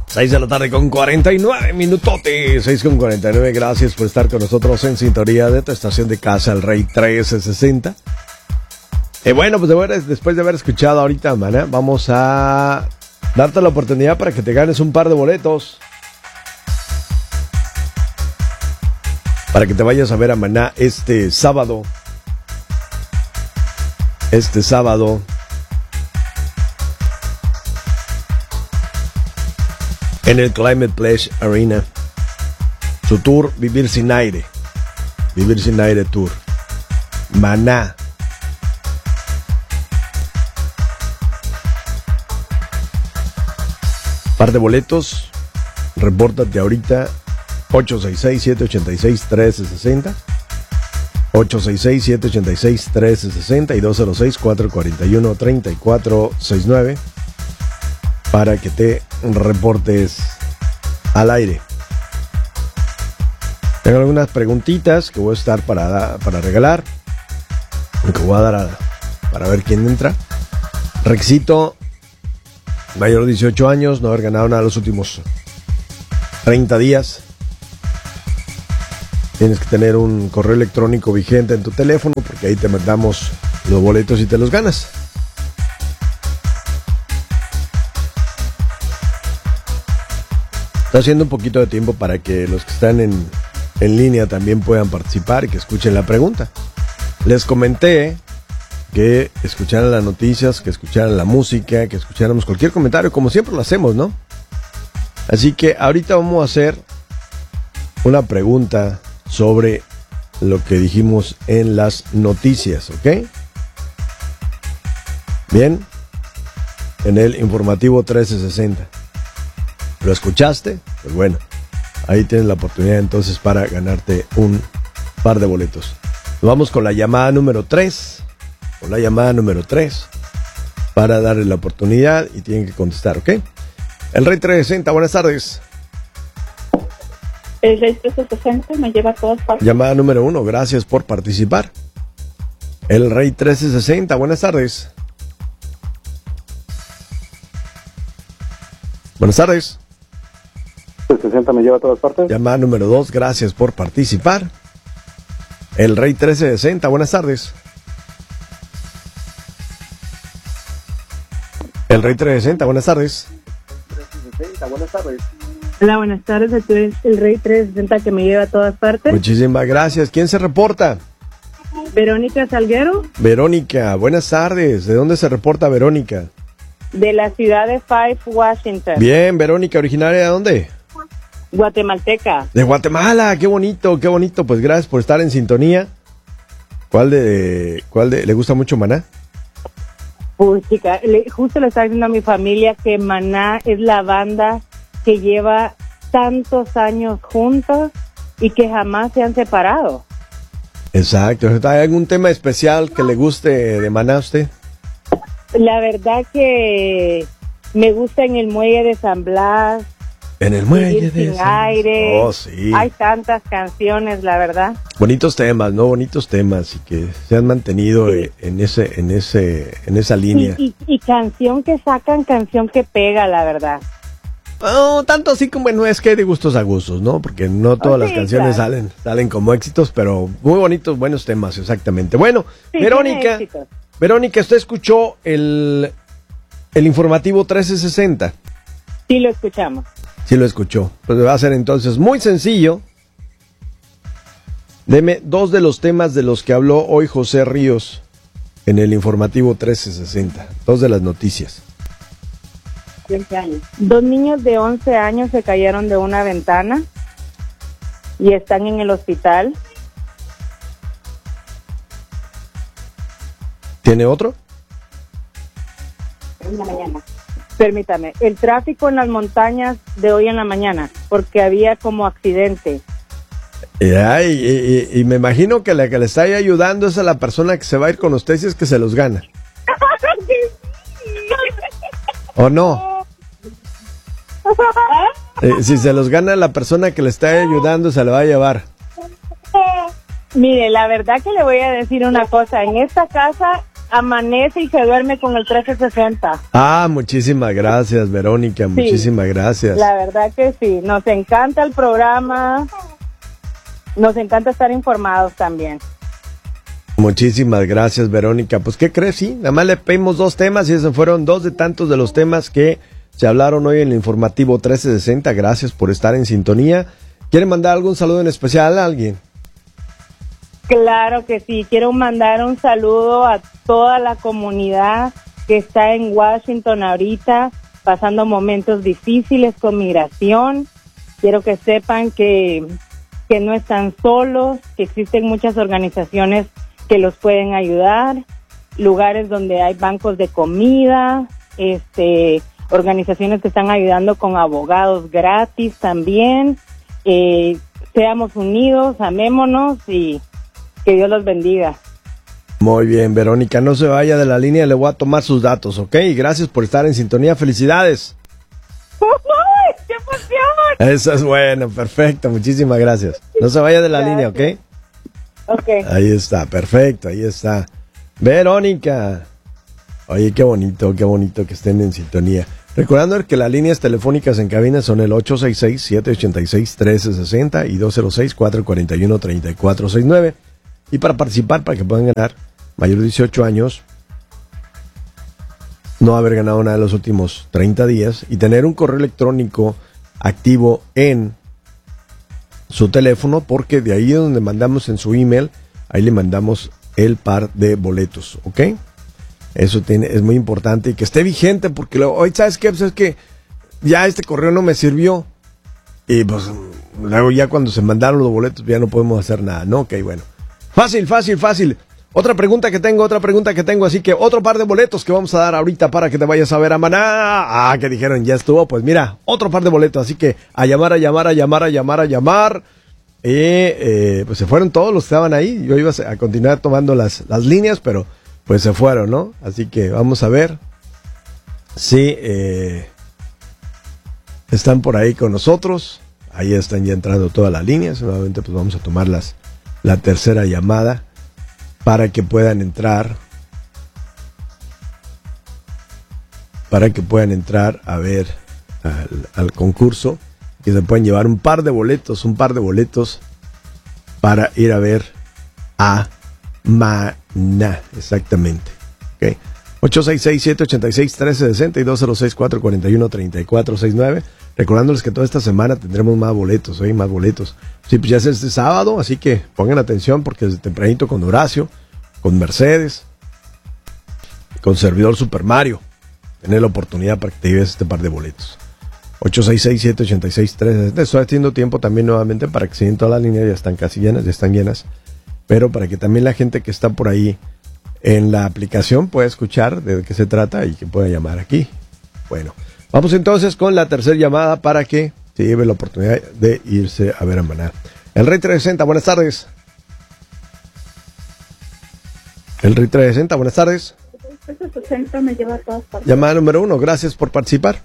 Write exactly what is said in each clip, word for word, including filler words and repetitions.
seis de la tarde con cuarenta y nueve minutotes. seis con cuarenta y nueve. Gracias por estar con nosotros en sintonía de tu estación de casa, el Rey trece sesenta. Y bueno, pues de ver, después de haber escuchado ahorita, Maná, vamos a darte la oportunidad para que te ganes un par de boletos para que te vayas a ver a Maná este sábado. Este sábado. En el Climate Pledge Arena. Su tour Vivir Sin Aire. Vivir Sin Aire Tour. Maná. Par de boletos. Repórtate ahorita. ocho seis seis, siete ocho seis, uno tres seis cero. ocho seis seis, siete ocho seis, uno tres seis cero y dos cero seis, cuatro cuatro uno, tres cuatro seis nueve para que te reportes al aire. Tengo algunas preguntitas que voy a estar para, para regalar, que voy a dar a, para ver quién entra. Requisito: mayor de dieciocho años, no haber ganado nada los últimos treinta días. Tienes que tener un correo electrónico vigente en tu teléfono, porque ahí te mandamos los boletos y te los ganas. Está haciendo un poquito de tiempo para que los que están en, en línea también puedan participar y que escuchen la pregunta. Les comenté que escucharan las noticias, que escucharan la música, que escucháramos cualquier comentario, como siempre lo hacemos, ¿no? Así que ahorita vamos a hacer una pregunta sobre lo que dijimos en las noticias, ¿ok? Bien, en el informativo trece sesenta. ¿Lo escuchaste? Pues bueno, ahí tienes la oportunidad entonces para ganarte un par de boletos. Nos vamos con la llamada número tres, con la llamada número tres, para darle la oportunidad y tienen que contestar, ¿ok? El Rey trece sesenta, buenas tardes. El Rey trece sesenta me lleva a todas partes. Llamada número uno, gracias por participar. El Rey trece sesenta, buenas tardes. Buenas tardes. sesenta me lleva a todas partes. Llamada número dos, gracias por participar. El Rey trece sesenta, buenas tardes. El Rey trece sesenta, buenas tardes. Buenas tardes. Hola, buenas tardes. Aquí es el Rey trece sesenta que me lleva a todas partes. Muchísimas gracias. ¿Quién se reporta? Verónica Salguero. Verónica, buenas tardes. ¿De dónde se reporta Verónica? De la ciudad de Five, Washington. Bien, Verónica, ¿originaria de dónde? Guatemalteca. De Guatemala, qué bonito, qué bonito. Pues gracias por estar en sintonía. ¿Cuál de, cuál de, le gusta mucho Maná? Pues chica, le, justo le estaba diciendo a mi familia que Maná es la banda que lleva tantos años juntos y que jamás se han separado. Exacto. ¿Hay algún tema especial que le guste de Maná a usted? La verdad que me gusta en el muelle de San Blas. En el muelle Vivir de Sin San... Aire. Oh, sí. Hay tantas canciones, la verdad. Bonitos temas, ¿no? Bonitos temas y que se han mantenido Sí. en ese, en ese, en esa línea. Y, y, y canción que sacan, canción que pega, la verdad. No, tanto así como no es que hay de gustos a gustos, ¿no? Porque no todas Oh, las sí, canciones claro. salen, salen como éxitos, pero muy bonitos, buenos temas, exactamente. Bueno, Sí, Verónica, tiene éxitos. Verónica, usted escuchó el, el informativo trece sesenta. Sí, lo escuchamos. Sí lo escuchó. Pues va a ser entonces muy sencillo. Deme dos de los temas de los que habló hoy José Ríos en el informativo trece sesenta. Dos de las noticias. quince años. Dos niños de once años se cayeron de una ventana y están en el hospital. ¿Tiene otro? En la mañana. Permítame, el tráfico en las montañas de hoy en la mañana, porque había como accidente. Y, ay, y, y- y me imagino que la que le está ahí ayudando es a la persona que se va a ir con usted si es que se los gana. ¿O no? Eh, si se los gana la persona que le está ayudando, se la va a llevar. Mire, la verdad que le voy a decir una cosa. En esta casa amanece y se duerme con el trece sesenta. Ah, muchísimas gracias, Verónica, Sí, muchísimas gracias. La verdad que sí, nos encanta el programa, nos encanta estar informados también. Muchísimas gracias, Verónica. Pues, ¿qué crees? Sí, nada más le pedimos dos temas y esos fueron dos de tantos de los temas que se hablaron hoy en el informativo trece sesenta. Gracias por estar en sintonía. ¿Quieren mandar algún saludo en especial a alguien? Claro que sí, quiero mandar un saludo a toda la comunidad que está en Washington ahorita, pasando momentos difíciles con migración. Quiero que sepan que, que no están solos, que existen muchas organizaciones que los pueden ayudar, lugares donde hay bancos de comida, este, organizaciones que están ayudando con abogados gratis también. Eh, seamos unidos, amémonos y que Dios los bendiga. Muy bien, Verónica, no se vaya de la línea, le voy a tomar sus datos, ¿ok? Y gracias por estar en sintonía, felicidades. ¡Uy, qué emoción! Eso es bueno, perfecto, muchísimas gracias. No se vaya de la Gracias. línea, ¿ok? Ok. Ahí está, perfecto, ahí está. Verónica. Oye, qué bonito, qué bonito que estén en sintonía. Recordando que las líneas telefónicas en cabina son el ocho seis seis, siete ocho seis, uno tres seis cero y dos cero seis, cuatro cuatro uno, tres cuatro seis nueve. Y para participar, para que puedan ganar, mayor de dieciocho años, no haber ganado nada en los últimos treinta días y tener un correo electrónico activo en su teléfono, porque de ahí es donde mandamos en su email, ahí le mandamos el par de boletos, ¿ok? Eso tiene, es muy importante y que esté vigente, porque luego, hoy, ¿sabes qué? Pues es que ya este correo no me sirvió. Y pues luego ya cuando se mandaron los boletos ya no podemos hacer nada, ¿no? Ok, bueno. Fácil, fácil, fácil. Otra pregunta que tengo, otra pregunta que tengo, así que otro par de boletos que vamos a dar ahorita para que te vayas a ver a Maná. Ah, que dijeron, ya estuvo, pues mira, otro par de boletos, así que a llamar, a llamar, a llamar, a llamar, a llamar. Y eh, pues se fueron todos los que estaban ahí. Yo iba a continuar tomando las, las líneas, pero pues se fueron, ¿no? Así que vamos a ver si eh, están por ahí con nosotros. Ahí están ya entrando todas las líneas. Nuevamente pues vamos a tomar las, la tercera llamada para que puedan entrar. Para que puedan entrar a ver al, al concurso. Que se pueden llevar un par de boletos, un par de boletos para ir a ver a Maná, exactamente. Okay. ocho seis seis, siete ocho seis, uno tres seis cero y dos cero seis, cuatro cuatro uno, tres cuatro seis nueve. Recordándoles que toda esta semana tendremos más boletos, ¿eh? Más boletos. Sí, pues ya es este sábado, así que pongan atención porque desde tempranito con Horacio, con Mercedes, con servidor Super Mario, tener la oportunidad para que te lleves este par de boletos. ocho seis seis, siete ocho seis, tres seis cero. Estoy haciendo tiempo también nuevamente para que se den todas las líneas, ya están casi llenas, ya están llenas. Pero para que también la gente que está por ahí en la aplicación pueda escuchar de qué se trata y que pueda llamar aquí. Bueno, vamos entonces con la tercera llamada para que se lleve la oportunidad de irse a ver a Maná. El Rey trescientos sesenta, buenas tardes. El Rey trescientos sesenta, buenas tardes. El trescientos sesenta me lleva a todas partes. Llamada número uno, gracias por participar.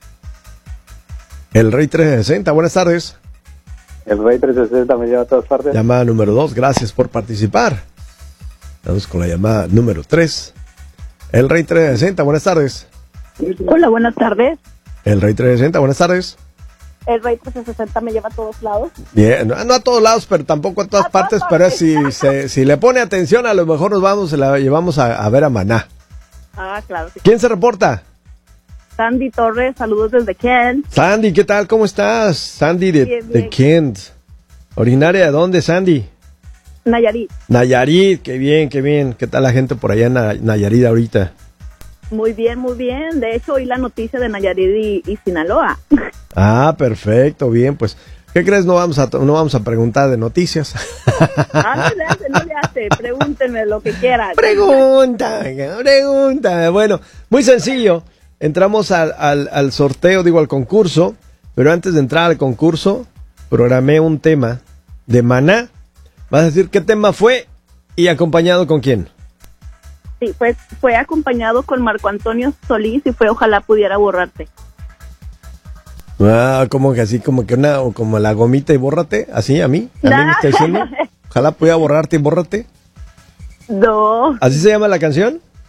El Rey trescientos sesenta, buenas tardes. El Rey trescientos sesenta me lleva a todas partes. Llamada número dos, gracias por participar. Vamos con la llamada número tres. El Rey trescientos sesenta, buenas tardes. Hola, buenas tardes. El Rey trescientos sesenta, buenas tardes. El Rey trescientos sesenta me lleva a todos lados. Bien, no, no a todos lados, pero tampoco a todas A todas partes, pero partes. si, se, si le pone atención, a lo mejor nos vamos, la llevamos a, a ver a Maná. Ah, claro. Sí. ¿Quién se reporta? Sandy Torres, saludos desde Kent. Sandy, ¿qué tal? ¿Cómo estás? Sandy de, Bien, de bien. Kent. ¿Originaria de dónde, Sandy? Nayarit. Nayarit, qué bien, qué bien. ¿Qué tal la gente por allá en Na- Nayarit ahorita? Muy bien, muy bien. De hecho, oí la noticia de Nayarit y, y Sinaloa. Ah, perfecto, bien, pues, ¿qué crees? No vamos a, no vamos a preguntar de noticias. Ah, no le hace, no le hace. Pregúntenme lo que quieran. Pregunta, pregunta. Bueno, muy sencillo. Entramos al, al, al sorteo, digo, al concurso, pero antes de entrar al concurso, programé un tema de Maná. Vas a decir qué tema fue y acompañado con quién. Sí, fue, fue acompañado con Marco Antonio Solís y fue Ojalá Pudiera Borrarte. Ah, como que así, como que una, o como la gomita y bórrate, así a mí, a mí No. me está diciendo. Ojalá pudiera borrarte y bórrate. No, ¿Así se llama la canción?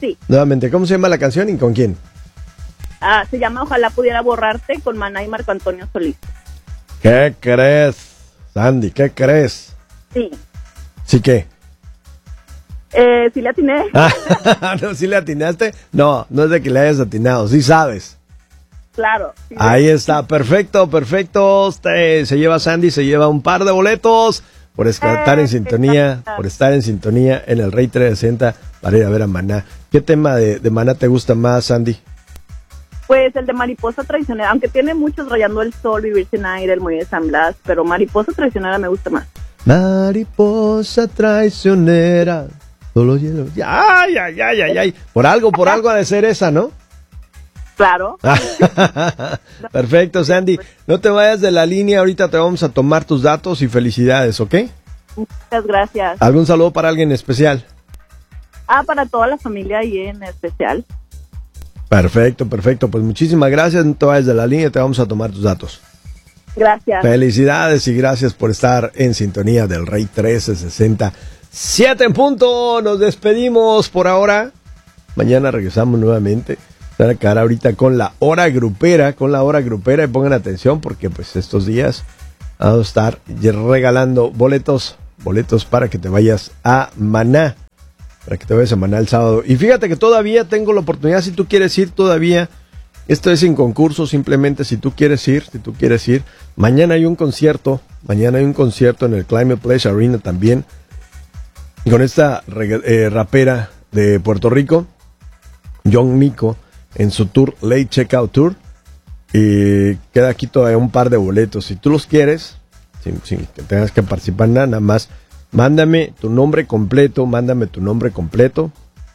Sí. Nuevamente, ¿cómo se llama la canción y con quién? Ah, se llama Ojalá Pudiera Borrarte con Maná y Marco Antonio Solís. ¿Qué crees, Sandy? ¿Qué crees? Sí. ¿Sí qué? Eh, ¿sí le atiné? Ah, no, ¿sí le atinaste? No, no es de que le hayas atinado, sí sabes. Claro. Sí, Ahí está, perfecto, perfecto. Usted se lleva Sandy, se lleva un par de boletos por estar en sintonía, por estar en sintonía en el Rey trescientos sesenta para ir a ver a Maná. ¿Qué tema de, de Maná te gusta más, Sandy? Pues el de Mariposa Traicionera, aunque tiene muchos, Rayando el Sol, Vivir sin Aire, El Muelle de San Blas, pero Mariposa Traicionera me gusta más. Mariposa traicionera, solo hielo. Ay, ay, ay, ay, ay. Por algo, por algo ha de ser esa, ¿no? Claro. Perfecto, Sandy. No te vayas de la línea, ahorita te vamos a tomar tus datos y felicidades, ¿ok? Muchas gracias. ¿Algún saludo para alguien especial? Ah, para toda la familia ahí en especial. Perfecto, perfecto. Pues muchísimas gracias. No te vayas de la línea, te vamos a tomar tus datos. Gracias. Felicidades y gracias por estar en sintonía del Rey trece sesenta. Siete en punto. Nos despedimos por ahora. Mañana regresamos nuevamente. Van a quedar ahorita con la hora grupera, con la hora grupera y pongan atención porque pues estos días vamos a estar regalando boletos, boletos para que te vayas a Maná, para que te vayas a Maná el sábado. Y fíjate que todavía tengo la oportunidad, si tú quieres ir todavía, esto es sin concurso, simplemente si tú quieres ir, si tú quieres ir, mañana hay un concierto, mañana hay un concierto en el Climate Pledge Arena también, con esta eh, rapera de Puerto Rico, Young Miko, en su tour Late Checkout Tour, y queda aquí todavía un par de boletos. Si tú los quieres, sin, sin que tengas que participar nada, nada más mándame tu nombre completo, mándame tu nombre completo,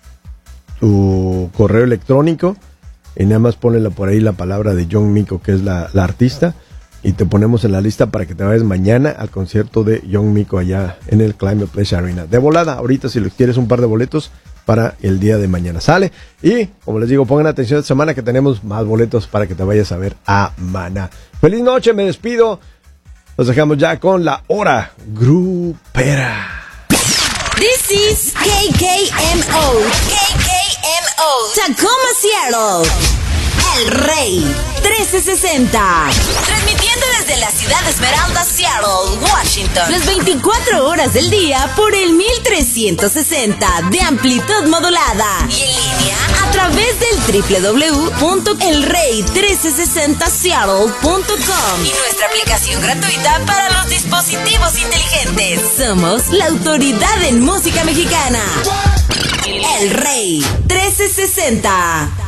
tu correo electrónico, y nada más ponle por ahí la palabra de Young Miko, que es la, la artista, y te ponemos en la lista para que te vayas mañana al concierto de Young Miko allá en el Climate Pledge Arena. De volada, ahorita si los quieres un par de boletos para el día de mañana. Sale. Y, como les digo, pongan atención esta semana que tenemos más boletos para que te vayas a ver a Maná. Feliz noche, me despido. Nos dejamos ya con la hora grupera. This is K K M O. K K M O. Tacoma, Seattle. El Rey trece sesenta. Transmitiendo desde la ciudad de Esmeralda, Seattle, Washington. Las veinticuatro horas del día por el mil trescientos sesenta de amplitud modulada. Y en línea a través del doble u doble u doble u punto el rey trece sesenta seattle punto com. Y nuestra aplicación gratuita para los dispositivos inteligentes. Somos la autoridad en música mexicana. El Rey trece sesenta.